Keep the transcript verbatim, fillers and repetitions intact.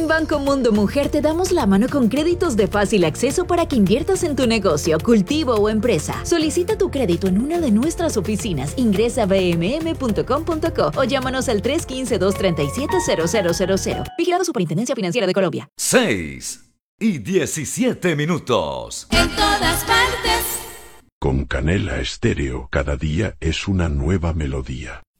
En Banco Mundo Mujer te damos la mano con créditos de fácil acceso para que inviertas en tu negocio, cultivo o empresa. Solicita tu crédito en una de nuestras oficinas. Ingresa a b m m punto com punto co o llámanos al tres uno cinco, dos tres siete, cero cero cero cero. Vigilado Superintendencia Financiera de Colombia. seis y diecisiete minutos. En todas partes. Con Canela Estéreo, cada día es una nueva melodía.